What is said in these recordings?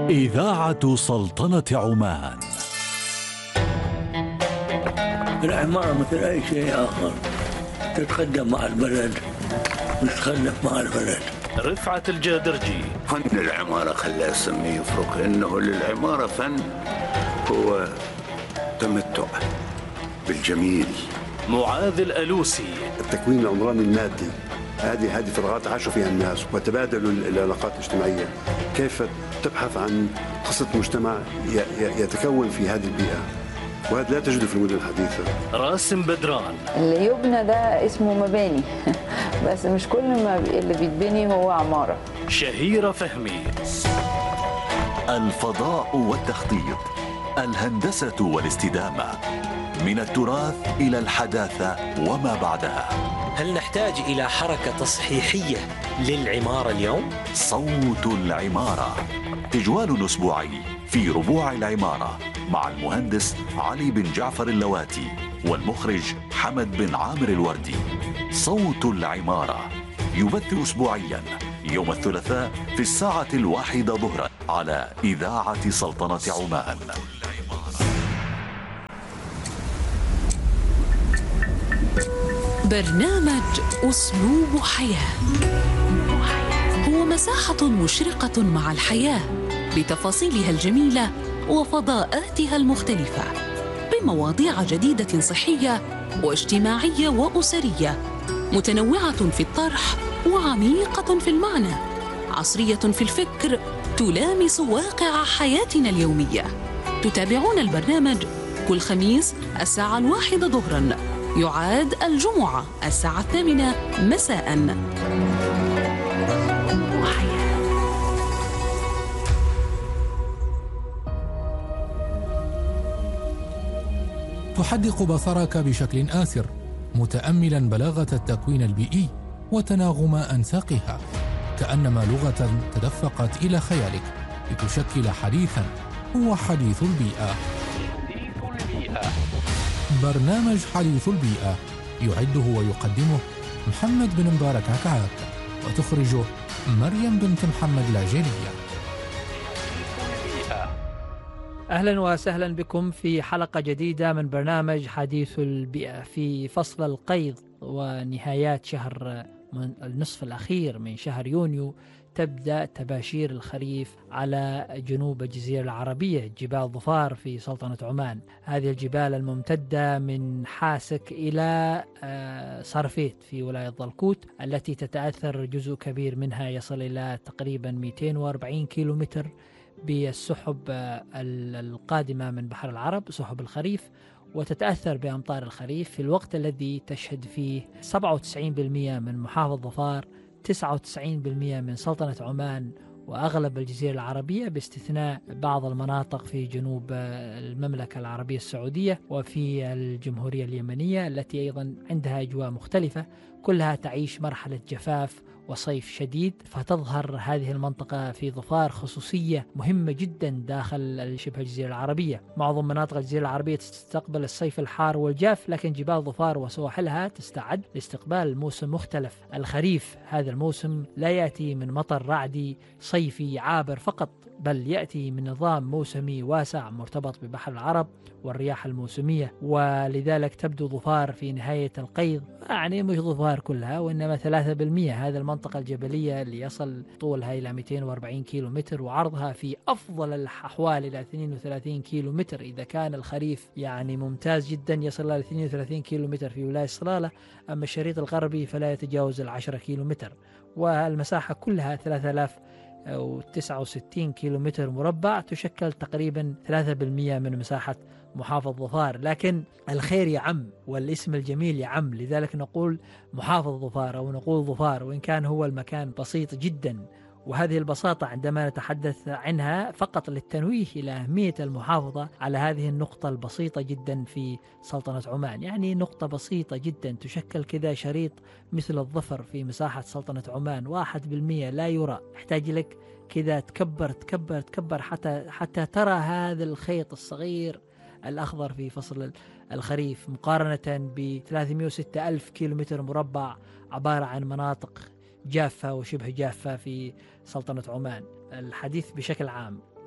إذاعة سلطنة عمان. العمارة مثل أي شيء آخر تتقدم مع البلد وتتخلف مع البلد. رفعت الجادرجي. فن العمارة خلاه اسميه يفرق، إنه للعمارة فن هو تمتع بالجميل. معاذ الألوسي. التكوين العمراني المادي هذه فراغات عاشوا فيها الناس وتبادلوا العلاقات الاجتماعية. كيف تبحث عن قصة مجتمع يتكون في هذه البيئة، وهذا لا تجده في المدن الحديثة. راسم بدران. اللي يبنى ده اسمه مباني بس مش كل ما اللي بيتبني هو عمارة. شهيرة فهمي. الفضاء والتخطيط، الهندسة والاستدامة، من التراث إلى الحداثة وما بعدها. هل نحتاج إلى حركة تصحيحية للعمارة اليوم؟ صوت العمارة، تجوال أسبوعي في ربوع العمارة مع المهندس علي بن جعفر اللواتي والمخرج حمد بن عامر الوردي. صوت العمارة يبث أسبوعيا يوم الثلاثاء في 1:00 ظهرا على إذاعة سلطنة عمان. برنامج أسلوب حياة هو مساحة مشرقة مع الحياة بتفاصيلها الجميلة وفضاءاتها المختلفة، بمواضيع جديدة صحية واجتماعية وأسرية، متنوعة في الطرح وعميقة في المعنى، عصرية في الفكر، تلامس واقع حياتنا اليومية. تتابعون البرنامج كل خميس 1:00 ظهرا، يعاد الجمعة 8:00 مساء. تحدق بصرك بشكل آسر، متأملا بلاغة التكوين البيئي وتناغم أنساقها، كأنما لغة تدفقت إلى خيالك لتشكل حديثا هو حديث البيئة. برنامج حديث البيئة يعده ويقدمه محمد بن مبارك عكعاك، وتخرجه مريم بنت محمد العجيلية. أهلا وسهلا بكم في حلقة جديدة من برنامج حديث البيئة. في فصل القيض ونهايات شهر النصف الأخير من شهر يونيو تبدأ تباشير الخريف على جنوب الجزيرة العربية، جبال ظفار في سلطنة عمان. هذه الجبال الممتدة من حاسك إلى صرفيت في ولاية ضلكوت، التي تتأثر جزء كبير منها يصل إلى تقريبا 240 كيلومتر بالسحب القادمة من بحر العرب، سحب الخريف، وتتأثر بأمطار الخريف في الوقت الذي تشهد فيه 97% من محافظة ظفار، 99% من سلطنة عمان، وأغلب الجزيرة العربية باستثناء بعض المناطق في جنوب المملكة العربية السعودية وفي الجمهورية اليمنية التي أيضا عندها أجواء مختلفة، كلها تعيش مرحلة جفاف وصيف شديد. فتظهر هذه المنطقة في ظفار خصوصية مهمة جدا داخل شبه الجزيرة العربية. معظم مناطق الجزيرة العربية تستقبل الصيف الحار والجاف، لكن جبال ظفار وسواحلها تستعد لاستقبال موسم مختلف، الخريف. هذا الموسم لا يأتي من مطر رعدي صيفي عابر فقط، بل يأتي من نظام موسمي واسع مرتبط ببحر العرب والرياح الموسمية. ولذلك تبدو ظفار في نهاية القيض، يعني مش ظفار كلها وإنما 3%، هذا المنطقة الجبلية اللي يصل طولها إلى 240 كيلومتر وعرضها في أفضل الأحوال إلى 32 كيلومتر. إذا كان الخريف يعني ممتاز جدا يصل إلى 32 كيلومتر في ولاية صلالة، أما الشريط الغربي فلا يتجاوز 10 كيلومتر، والمساحة كلها 3069 كيلومتر مربع، تشكل تقريبا 3% من مساحة محافظ ظفار. لكن الخير يعم والاسم الجميل يعم، لذلك نقول محافظ ظفار أو نقول ظفار، وإن كان هو المكان بسيط جدا. وهذه البساطة عندما نتحدث عنها فقط للتنويه إلى أهمية المحافظة على هذه النقطة البسيطة جدا في سلطنة عمان، يعني نقطة بسيطة جدا تشكل كذا شريط مثل الظفر في مساحة سلطنة عمان، 1% لا يرى. يحتاج لك كذا تكبر تكبر تكبر حتى ترى هذا الخيط الصغير الأخضر في فصل الخريف، مقارنة ب 306 ألف كيلومتر مربع عبارة عن مناطق جافة وشبه جافة في سلطنة عمان. الحديث بشكل عام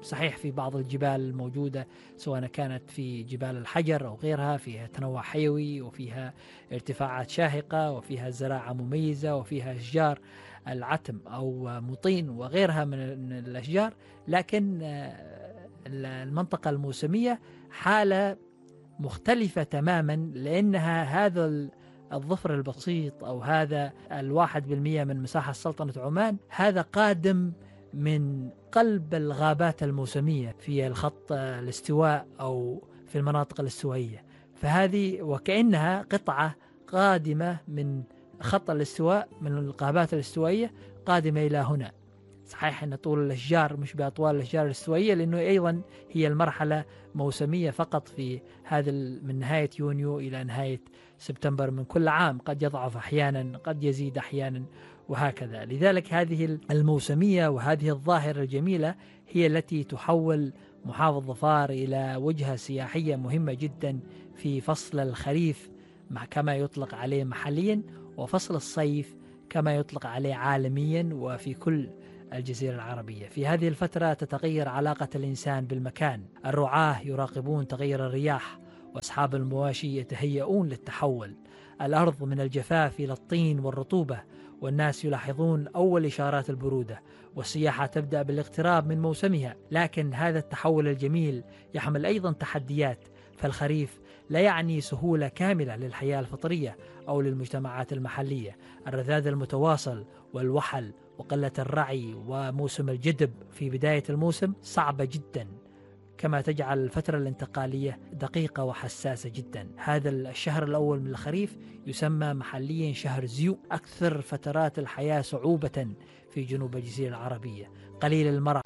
صحيح في بعض الجبال الموجودة سواء كانت في جبال الحجر أو غيرها فيها تنوع حيوي وفيها ارتفاعات شاهقة وفيها زراعة مميزة وفيها أشجار العتم أو مطين وغيرها من الأشجار، لكن المنطقة الموسمية حالة مختلفة تماما، لأنها هذا الظفر البسيط أو هذا 1% من مساحة سلطنة عمان هذا قادم من قلب الغابات الموسمية في الخط الاستواء أو في المناطق الاستوائية، فهذه وكأنها قطعة قادمة من خط الاستواء من الغابات الاستوائية قادمة إلى هنا. صحيح أن طول الأشجار مش بأطوال الأشجار الاستوائية، لأنه أيضا هي المرحلة موسمية فقط في هذا من نهاية يونيو إلى نهاية سبتمبر من كل عام، قد يضعف أحيانا قد يزيد أحيانا وهكذا. لذلك هذه الموسمية وهذه الظاهرة الجميلة هي التي تحول محافظ ظفار إلى وجهة سياحية مهمة جدا في فصل الخريف كما يطلق عليه محليا، وفصل الصيف كما يطلق عليه عالميا وفي كل الجزيرة العربية. في هذه الفترة تتغير علاقة الإنسان بالمكان، الرعاة يراقبون تغير الرياح، وأصحاب المواشي يتهيئون للتحول، الأرض من الجفاف إلى الطين والرطوبة، والناس يلاحظون أول إشارات البرودة، والسياحة تبدأ بالاقتراب من موسمها. لكن هذا التحول الجميل يحمل أيضا تحديات، فالخريف لا يعني سهولة كاملة للحياة الفطرية أو للمجتمعات المحلية. الرذاذ المتواصل والوحل وقلة الرعي وموسم الجدب في بداية الموسم صعبة جدا، كما تجعل الفترة الانتقالية دقيقة وحساسة جدا. هذا الشهر الأول من الخريف يسمى محليا شهر زيو، أكثر فترات الحياة صعوبة في جنوب الجزيرة العربية، قليل المرح.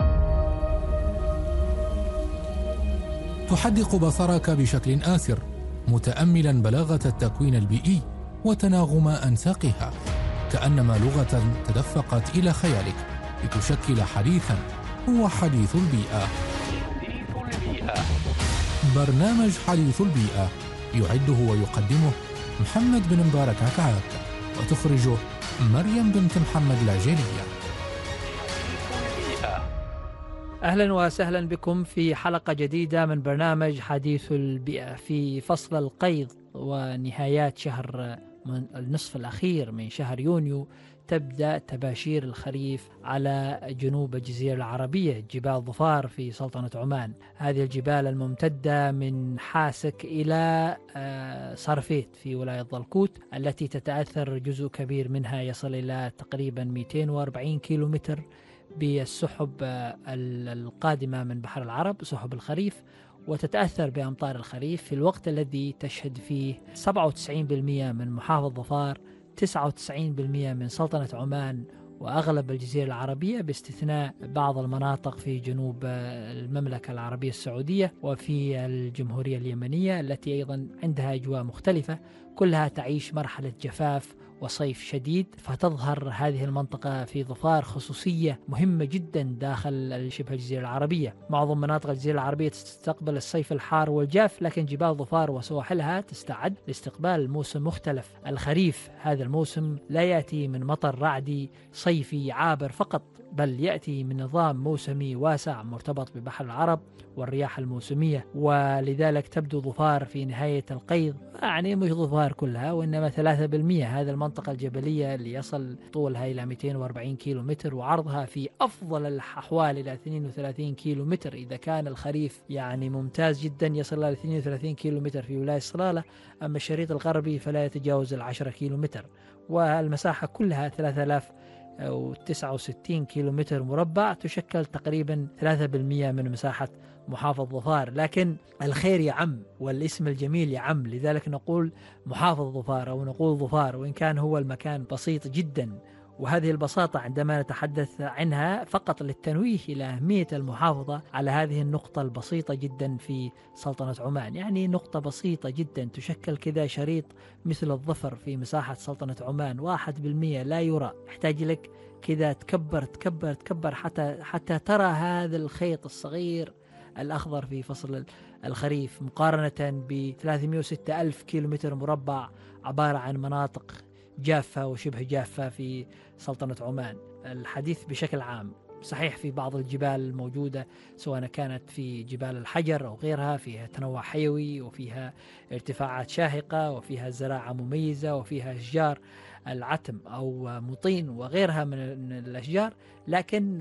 تحدق بصرك بشكل آسر متأملا بلاغة التكوين البيئي وتناغم أنساقها، كأنما لغة تدفقت إلى خيالك لتشكل حديثا هو حديث البيئة. برنامج حديث البيئة يعده ويقدمه محمد بن مبارك عكعاك، وتخرجه مريم بنت محمد العجيلية. أهلا وسهلا بكم في حلقة جديدة من برنامج حديث البيئة. في فصل القيض ونهايات شهر النصف الأخير من شهر يونيو تبدأ تباشير الخريف على جنوب الجزيرة العربية، جبال ظفار في سلطنة عمان. هذه الجبال الممتدة من حاسك إلى صرفيت في ولاية ضلكوت، التي تتأثر جزء كبير منها يصل إلى تقريبا 240 كيلومتر بالسحب القادمة من بحر العرب، سحب الخريف، وتتأثر بأمطار الخريف في الوقت الذي تشهد فيه 97% من محافظ ظفار، 99% من سلطنة عمان وأغلب الجزيرة العربية، باستثناء بعض المناطق في جنوب المملكة العربية السعودية وفي الجمهورية اليمنية التي أيضا عندها أجواء مختلفة، كلها تعيش مرحلة جفاف وصيف شديد. فتظهر هذه المنطقة في ظفار خصوصية مهمة جدا داخل شبه الجزيرة العربية. معظم مناطق الجزيرة العربية تستقبل الصيف الحار والجاف، لكن جبال ظفار وسواحلها تستعد لاستقبال موسم مختلف. الخريف هذا الموسم لا يأتي من مطر رعدي صيفي عابر فقط، بل يأتي من نظام موسمي واسع مرتبط ببحر العرب والرياح الموسمية. ولذلك تبدو ظفار في نهاية القيض، يعني مش ظفار كلها وإنما 3%، هذا المنطقة الجبلية اللي يصل طولها إلى 240 كيلومتر وعرضها في أفضل الأحوال إلى 32 كيلومتر. إذا كان الخريف يعني ممتاز جدا يصل إلى 32 كيلومتر في ولاية صلالة، أما الشريط الغربي فلا يتجاوز 10 كيلومتر، والمساحة كلها 3069 كيلومتر مربع، تشكل تقريبا 3% من مساحة محافظ ظفار. لكن الخير يعم والاسم الجميل يعم، لذلك نقول محافظ ظفار أو نقول ظفار، وإن كان هو المكان بسيط جدا. وهذه البساطة عندما نتحدث عنها فقط للتنويه إلى أهمية المحافظة على هذه النقطة البسيطة جدا في سلطنة عمان، يعني نقطة بسيطة جدا تشكل كذا شريط مثل الظفر في مساحة سلطنة عمان، 1% لا يرى، يحتاج لك كذا تكبر حتى ترى هذا الخيط الصغير الأخضر في فصل الخريف، مقارنة ب 306 ألف كيلومتر مربع عبارة عن مناطق جافة وشبه جافة في سلطنة عمان. الحديث بشكل عام صحيح في بعض الجبال الموجودة سواء كانت في جبال الحجر أو غيرها فيها تنوع حيوي وفيها ارتفاعات شاهقة وفيها زراعة مميزة وفيها أشجار العتم أو مطين وغيرها من الأشجار، لكن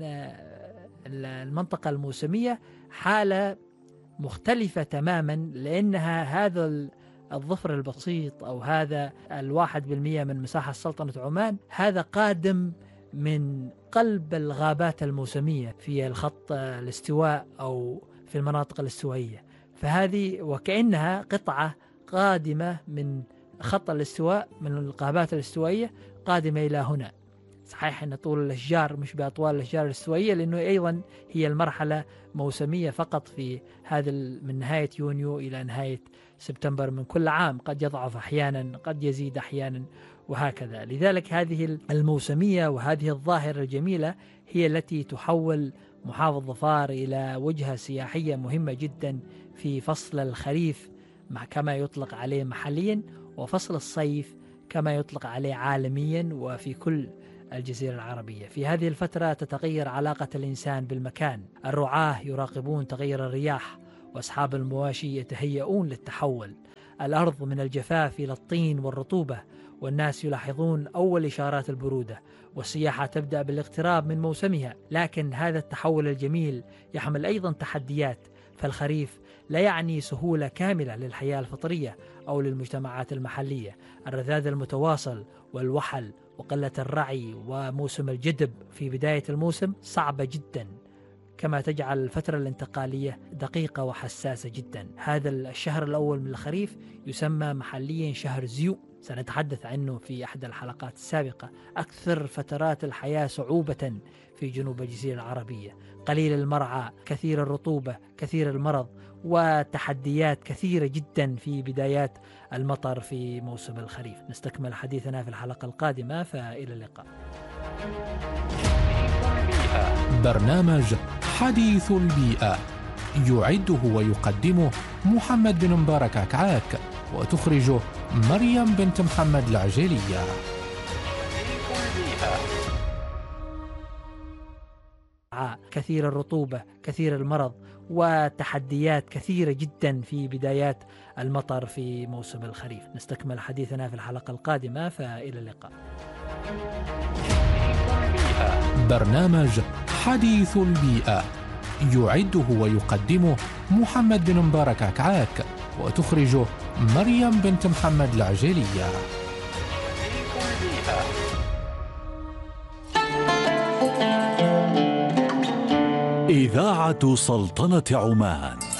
المنطقة الموسمية حالة مختلفة تماما، لأنها هذا الظفر البسيط أو هذا 1% من مساحة سلطنة عمان هذا قادم من قلب الغابات الموسمية في الخط الاستواء أو في المناطق الاستوائية، فهذه وكأنها قطعة قادمة من خط الاستواء من الغابات الاستوائية قادمة إلى هنا. صحيح أن طول الأشجار مش بأطوال الأشجار الاستوائية، لأنه أيضا هي المرحلة موسمية فقط في هذا من نهاية يونيو إلى نهاية سبتمبر من كل عام، قد يضعف أحيانا قد يزيد أحيانا وهكذا. لذلك هذه الموسمية وهذه الظاهرة الجميلة هي التي تحول محافظة ظفار إلى وجهة سياحية مهمة جدا في فصل الخريف كما يطلق عليه محليا، وفصل الصيف كما يطلق عليه عالميا وفي كل الجزيرة العربية. في هذه الفترة تتغير علاقة الإنسان بالمكان، الرعاة يراقبون تغير الرياح، وأصحاب المواشي يتهيئون للتحول، الأرض من الجفاف إلى الطين والرطوبة، والناس يلاحظون أول إشارات البرودة، والسياحة تبدأ بالاقتراب من موسمها. لكن هذا التحول الجميل يحمل أيضا تحديات، فالخريف لا يعني سهولة كاملة للحياة الفطرية أو للمجتمعات المحلية. الرذاذ المتواصل والوحل وقلة الرعي وموسم الجدب في بداية الموسم صعبة جدا، كما تجعل الفترة الانتقالية دقيقة وحساسة جدا. هذا الشهر الأول من الخريف يسمى محليا شهر زيو، سنتحدث عنه في أحد الحلقات السابقة. أكثر فترات الحياة صعوبة في جنوب الجزيرة العربية، قليل المرعى، كثير الرطوبة، كثير المرض، وتحديات كثيرة جدا في بدايات المطر في موسم الخريف. نستكمل حديثنا في الحلقة القادمة، فإلى اللقاء. برنامج حديث البيئة يعده ويقدمه محمد بن مبارك عكعاك، وتخرجه مريم بنت محمد العجيلية. كثير الرطوبة، كثير المرض، وتحديات كثيرة جدا في بدايات المطر في موسم الخريف. نستكمل حديثنا في الحلقة القادمة، فإلى اللقاء. برنامج حديث البيئة يعده ويقدمه محمد بن مبارك عكعاك، وتخرجه مريم بنت محمد العجيلية. إذاعة سلطنة عمان.